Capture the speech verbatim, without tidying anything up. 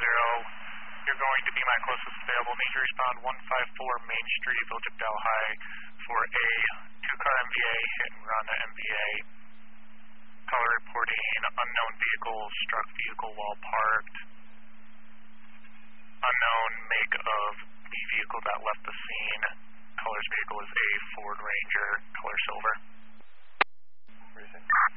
zero. You're going to be my closest available. Need to respond one five four Main Street, Village of Delhi, for a two-car M V A hit and run at M V A. Color reporting unknown vehicle struck vehicle while parked. Unknown make of the vehicle that left the scene. Color's vehicle is a Ford Ranger, color silver.